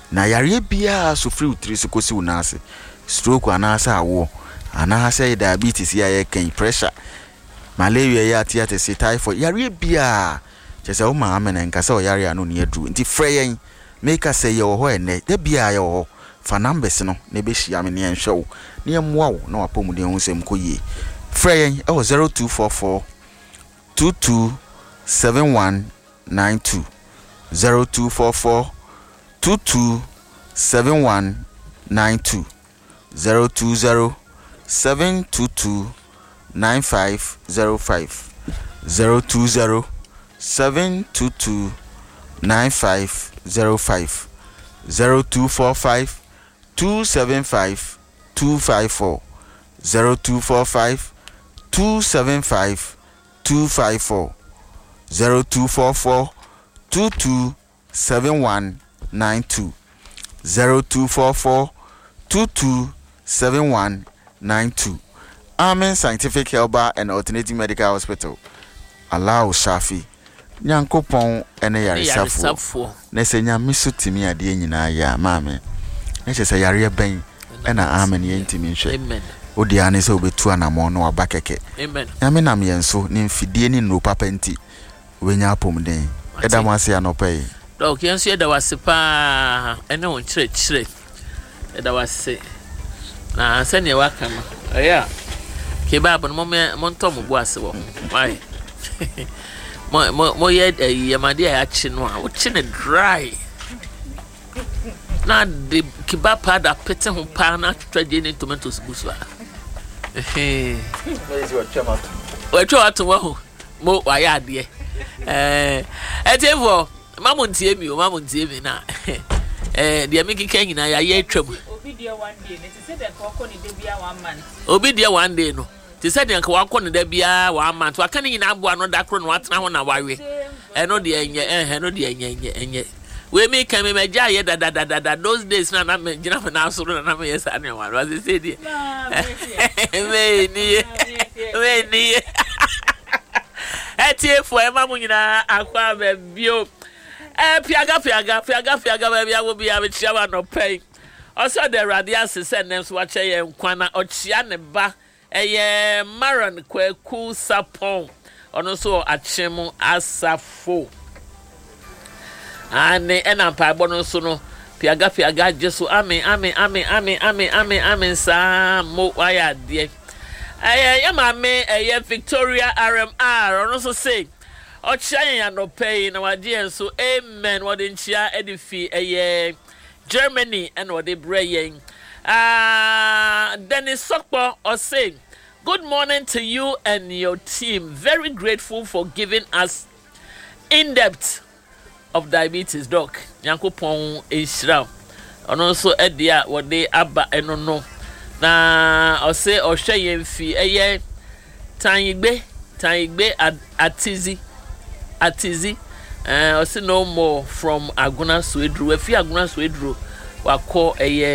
na yare bia so free utri so kosi unase stroke anasa awo anasa diabetes ya ye kan pressure malaria ya atiate se typhoid yare bia chese o ma amena nka se o yare anu ne adru nti freyen make us say ye ho ene da bia ye ho fa numbers no ne be hia me ne enhwe wo ne emwa wo na wapomuden hu sem koyie freyen e 0244 227192 0244 227192 020 722 9505 020 722 9505 0245 275 254 0245 275 254 0244 227192 0244 227192 Amen Scientific Health and Alternative Medical Hospital allow Shafi Nyankopon ene yaresafo na se nyame so timi ade nyina ya maame na se se yare ben ena amen ye ntimi hwe amen odi ane se obetu anamo no abakeke amen nyame nam yenso ne mfidie ni no papa nti wenya apomden eda mo ase anopai dok yenso eda wase pa ene won chire eda wase na se ne waka no aya ke babo no mo nto mo bu ase wo why mo ye yamade ya chi no a wo chi ne dry na de kibapa da pete ho pa na twaje ne tomatoes busu a we twa to wo mo wa ya de etevo mamuntie mi na de mi kike nyina ya ye twam obi dia one day ne se de ko ni de bia 1 month obi dia one day no ti said yanka wakọ ne da bia wa amanto aka ne nyina abo ano da kro no atena ho na wawe eno de enye we me kan me meja ye da those days na me gina na asoro na me yesa ne wa was say die me ni etiefo e ma mu nyina akwa ba bio piaga ba bia wo bia be chia wa no pai also the radius se nem so wa che ye nkwa na ochia ne ba eye maran kwaku sapon ono so achemu asafo ane ena pa bono so no piaga jesu amen sa mo waya de ya mame Victoria RMR ono so say ochia ya no pay na wade enso amen wade nchia edifi Germany and wade breyen Dennis Sokpo or saying, good morning to you and your team. Very grateful for giving us in-depth of diabetes, doc. Yankopon Ishra. And also Edia what they abba and no. Na or say or share fi tanyigbe atizi. Or say no more from Aguna Swedru. If you Aguna Swedru, wa call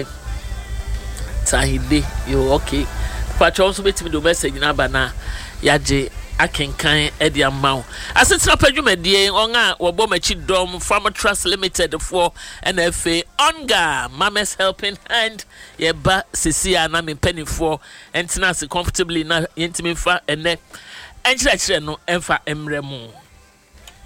Tahide yo okay pacho also betimi do message na bana yaje akenkan edi amaw asetra padwumadie onga wobo machi dom Farmer Trust Limited for NFA onga Mama's Helping Hand ye ba sisia na me penifo entina se comfortably na yentimi fa ene enchire no emfa emremu